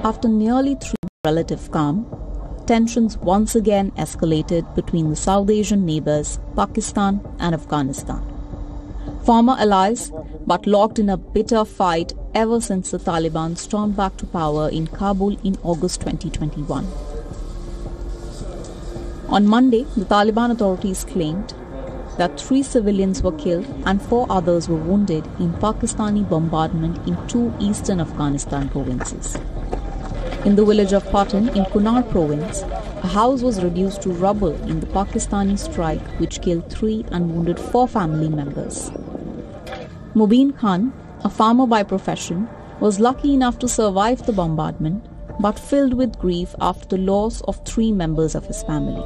After nearly 3 months of relative calm, tensions once again escalated between the South Asian neighbours Pakistan and Afghanistan. Former allies, but locked in a bitter fight ever since the Taliban stormed back to power in Kabul in August 2021. On Monday, the Taliban authorities claimed that 3 civilians were killed and 4 others were wounded in Pakistani bombardment in 2 eastern Afghanistan provinces. In the village of Patan in Kunar province, a house was reduced to rubble in the Pakistani strike which killed 3 and wounded 4 family members. Mubin Khan, a farmer by profession, was lucky enough to survive the bombardment but filled with grief after the loss of 3 members of his family.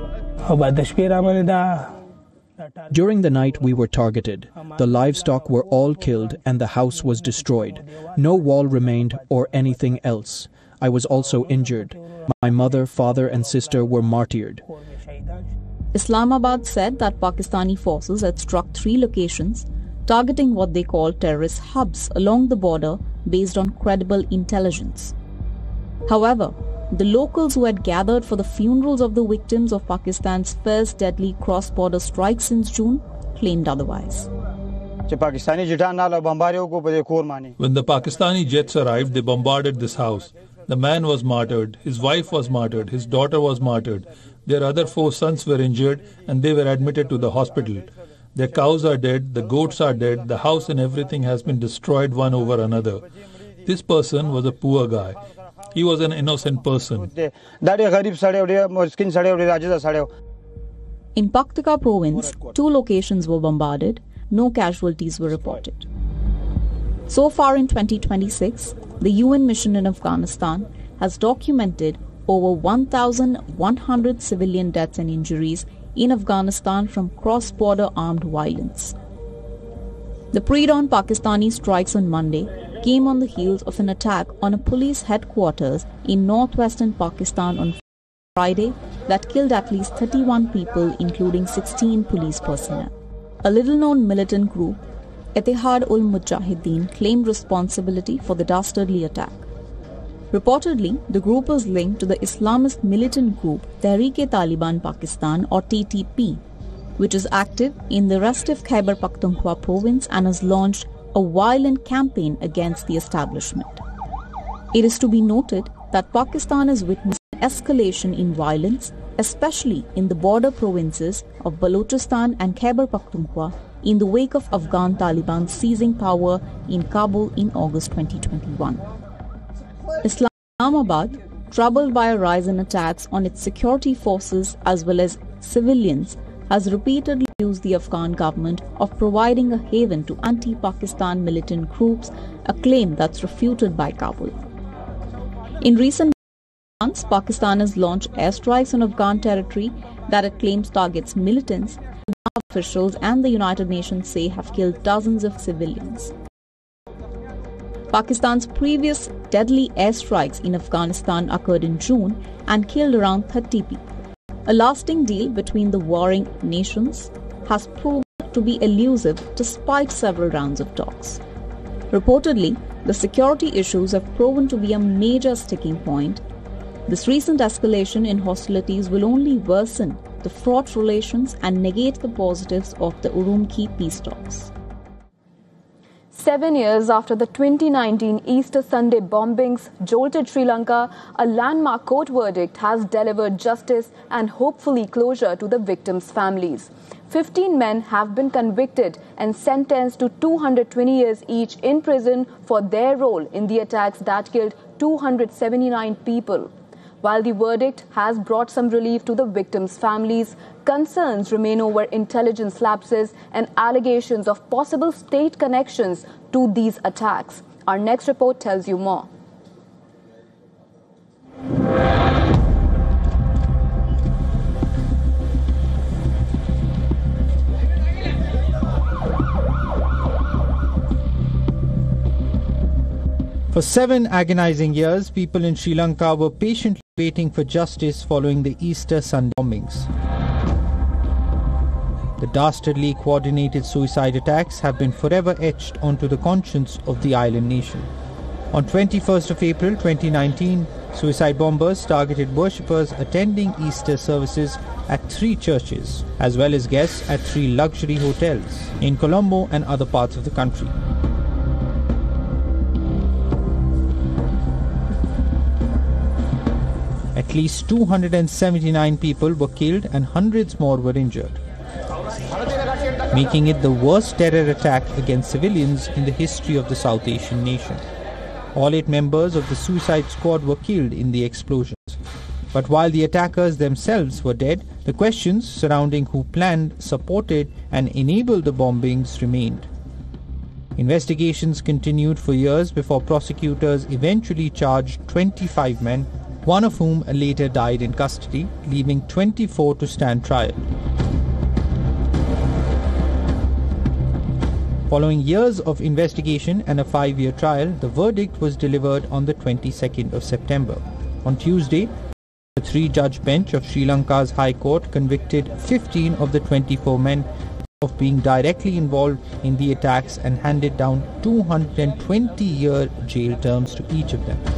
During the night we were targeted. The livestock were all killed and the house was destroyed. No wall remained or anything else. I was also injured. My mother, father and sister were martyred. Islamabad said that Pakistani forces had struck 3 locations, targeting what they call terrorist hubs along the border based on credible intelligence. However, the locals who had gathered for the funerals of the victims of Pakistan's first deadly cross-border strike since June claimed otherwise. When the Pakistani jets arrived, they bombarded this house. The man was martyred, his wife was martyred, his daughter was martyred. Their other 4 sons were injured and they were admitted to the hospital. Their cows are dead, the goats are dead, the house and everything has been destroyed one over another. This person was a poor guy. He was an innocent person. In Paktika province, 2 locations were bombarded. No casualties were reported. So far in 2026, the UN mission in Afghanistan has documented over 1,100 civilian deaths and injuries in Afghanistan from cross-border armed violence. The pre-dawn Pakistani strikes on Monday came on the heels of an attack on a police headquarters in northwestern Pakistan on Friday that killed at least 31 people, including 16 police personnel. A little-known militant group, Ittihad-ul-Mujahideen, claimed responsibility for the dastardly attack. Reportedly, the group is linked to the Islamist militant group Tehreek-e-Taliban Pakistan or TTP, which is active in the restive Khyber Pakhtunkhwa province and has launched a violent campaign against the establishment. It is to be noted that Pakistan has witnessed an escalation in violence, especially in the border provinces of Balochistan and Khyber Pakhtunkhwa in the wake of Afghan Taliban seizing power in Kabul in August 2021. Islamabad, troubled by a rise in attacks on its security forces as well as civilians, has repeatedly accused the Afghan government of providing a haven to anti-Pakistan militant groups, a claim that's refuted by Kabul. In recent months, Pakistan has launched airstrikes on Afghan territory that it claims targets militants. Officials and the United Nations say have killed dozens of civilians. Pakistan's previous deadly airstrikes in Afghanistan occurred in June and killed around 30 people. A lasting deal between the warring nations has proven to be elusive despite several rounds of talks. Reportedly, the security issues have proven to be a major sticking point. This recent escalation in hostilities will only worsen the fraught relations and negate the positives of the Urumqi peace talks. 7 years after the 2019 Easter Sunday bombings jolted Sri Lanka, a landmark court verdict has delivered justice and hopefully closure to the victims' families. 15 men have been convicted and sentenced to 220 years each in prison for their role in the attacks that killed 279 people. While the verdict has brought some relief to the victims' families, concerns remain over intelligence lapses and allegations of possible state connections to these attacks. Our next report tells you more. For 7 agonizing years, people in Sri Lanka were patiently waiting for justice following the Easter Sunday bombings. The dastardly coordinated suicide attacks have been forever etched onto the conscience of the island nation. On 21st of April 2019, suicide bombers targeted worshippers attending Easter services at 3 churches, as well as guests at 3 luxury hotels in Colombo and other parts of the country. At least 279 people were killed and hundreds more were injured, making it the worst terror attack against civilians in the history of the South Asian nation. All 8 members of the suicide squad were killed in the explosions. But while the attackers themselves were dead, the questions surrounding who planned, supported and enabled the bombings remained. Investigations continued for years before prosecutors eventually charged 25 men, one of whom later died in custody, leaving 24 to stand trial. Following years of investigation and a 5-year trial, the verdict was delivered on the 22nd of September. On Tuesday, the 3-judge bench of Sri Lanka's High Court convicted 15 of the 24 men of being directly involved in the attacks and handed down 220-year jail terms to each of them.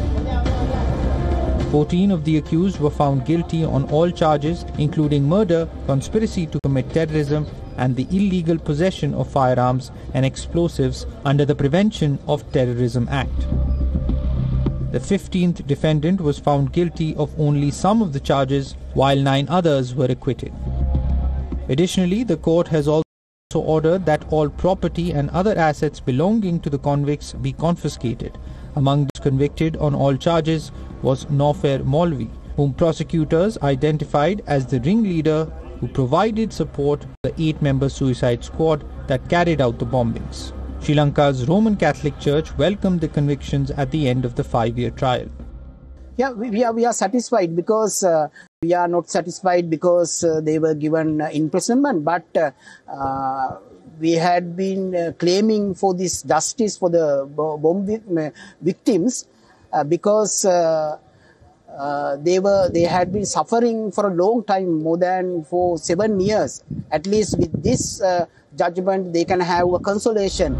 14 of the accused were found guilty on all charges, including murder, conspiracy to commit terrorism, and the illegal possession of firearms and explosives under the Prevention of Terrorism Act. The 15th defendant was found guilty of only some of the charges, while 9 others were acquitted. Additionally, the court has also ordered that all property and other assets belonging to the convicts be confiscated. Among those convicted on all charges was Naufer Maulvi, whom prosecutors identified as the ringleader who provided support to the 8-member suicide squad that carried out the bombings. Sri Lanka's Roman Catholic Church welcomed the convictions at the end of the 5-year trial. Yeah, we are satisfied because we are not satisfied because they were given imprisonment, but we had been claiming for this justice for the bomb victims because they had been suffering for a long time, more than for 7 years. At least with this judgment, they can have a consolation.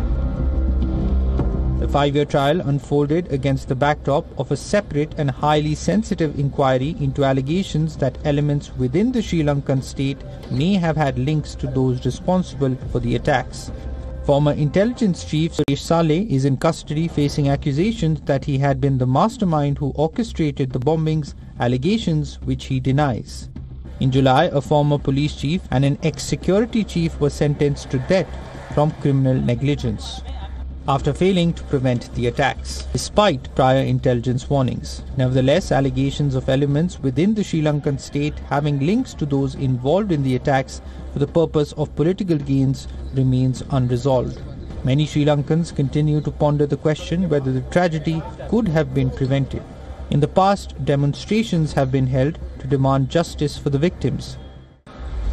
The 5-year trial unfolded against the backdrop of a separate and highly sensitive inquiry into allegations that elements within the Sri Lankan state may have had links to those responsible for the attacks. Former intelligence chief Suresh Saleh is in custody facing accusations that he had been the mastermind who orchestrated the bombings, allegations which he denies. In July, a former police chief and an ex-security chief were sentenced to death from criminal negligence after failing to prevent the attacks, despite prior intelligence warnings. Nevertheless, allegations of elements within the Sri Lankan state having links to those involved in the attacks for the purpose of political gains remains unresolved. Many Sri Lankans continue to ponder the question whether the tragedy could have been prevented. In the past, demonstrations have been held to demand justice for the victims.